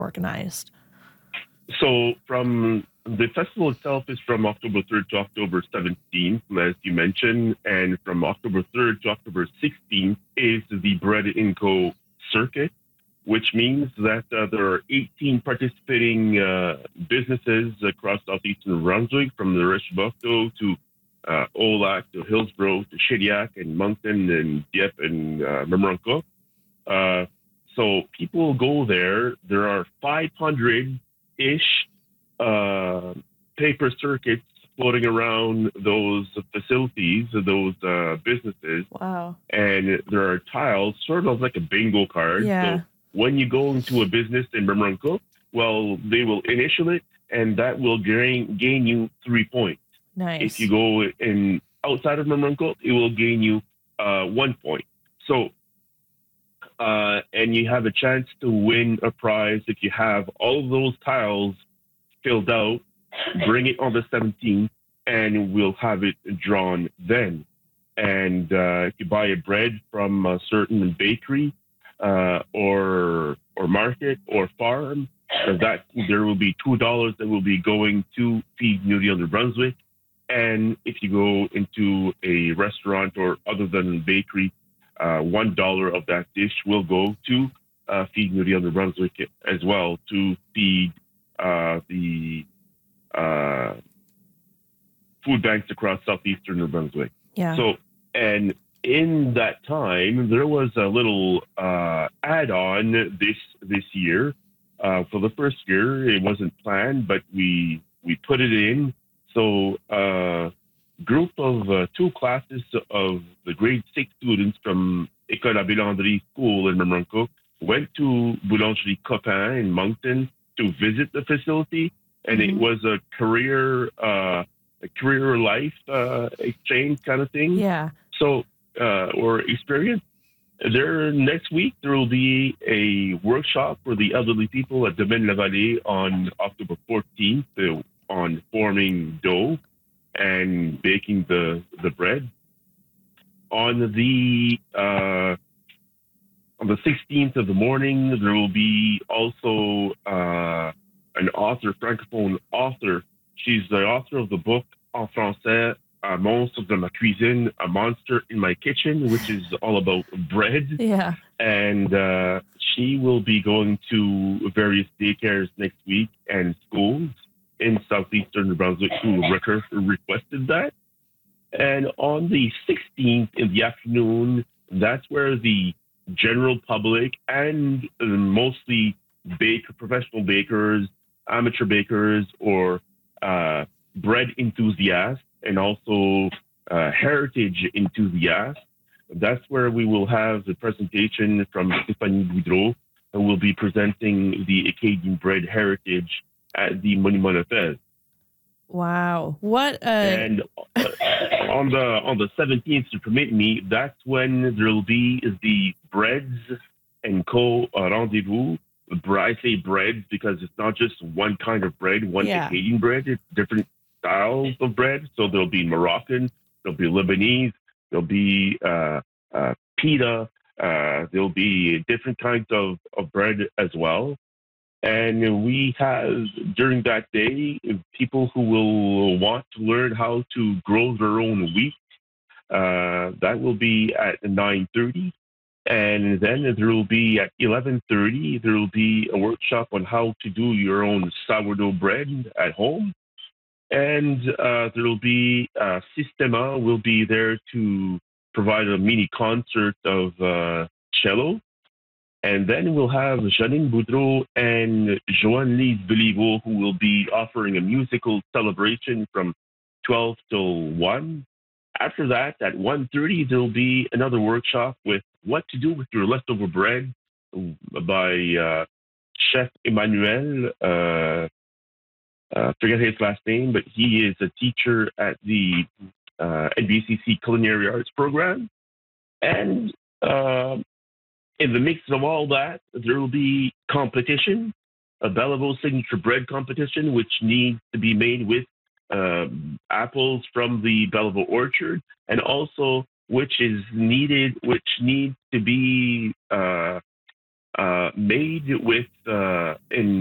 organized? So from the festival itself is from October 3rd to October 17th, as you mentioned, and from October 3rd to October 16th is the Bread and Co circuit, which means that there are 18 participating businesses across southeastern New Brunswick, from the Richbourg to Olac to Hillsborough to Shediac and Moncton and Dieppe and Memronka. Uh, so people go there. There are 500-ish uh, paper circuits floating around those facilities, those businesses, Wow. and there are tiles, sort of like a bingo card. So Yeah. when you go into a business in Memramco, well, they will initial it, and that will gain you 3 points. If you Nice. go in outside of Memramco, it will gain you 1 point. So and you have a chance to win a prize if you have all of those tiles filled out. Bring it on the 17th, and we'll have it drawn then. And if you buy a bread from a certain bakery or market or farm, that there will be $2 that will be going to Feed New New Brunswick. And if you go into a restaurant or other than a bakery, $1 of that dish will go to Feed New New Brunswick as well, to feed the uh, food banks across southeastern New Brunswick. Yeah. So, and in that time, there was a little add-on this year. For the first year, it wasn't planned, but we put it in. So, group of two classes of the grade 6 students from École à Bélandry School in Memramco went to Boulangerie Copin in Moncton to visit the facility, and it Hmm. was a career life exchange kind of thing. Yeah. So or experience. There next week there will be a workshop for the elderly people at Domaine La Vallée on October 14th on forming dough and baking the bread. On the 16th of the morning, there will be also an author, francophone author. She's the author of the book en français, Un monstre de ma cuisine, A Monster in My Kitchen, which is all about bread. Yeah. And she will be going to various daycares next week and schools in southeastern New Brunswick who requested that. And on the 16th in the afternoon, that's where the general public and mostly professional bakers, amateur bakers, or uh, bread enthusiasts, and also heritage enthusiasts. That's where we will have the presentation from Stéphanie Boudreau, who will be presenting the Acadian bread heritage at the Monument of Fez. Wow. What And on the 17th, to permit me, that's when there will be the Breads and Co. rendezvous. I say breads because it's not just one kind of bread, one Yeah. Acadian bread. It's different styles of bread. So there'll be Moroccan, there'll be Lebanese, there'll be pita, there'll be different kinds of bread as well. And we have, during that day, people who will want to learn how to grow their own wheat. That will be at 9:30. And then there will be at 11:30, there will be a workshop on how to do your own sourdough bread at home. And there will be Sistema will be there to provide a mini concert of cello, and then we'll have Janine Boudreau and Joanne-Lise Beliveau, who will be offering a musical celebration from 12 till 1. After that, at 1:30, there'll be another workshop with what to do with your leftover bread by Chef Emmanuel. Forget his last name, but he is a teacher at the NBCC Culinary Arts program. And in the mix of all that, there will be competition, a Belleville signature bread competition, which needs to be made with apples from the Belleville orchard, and also which needs to be made with in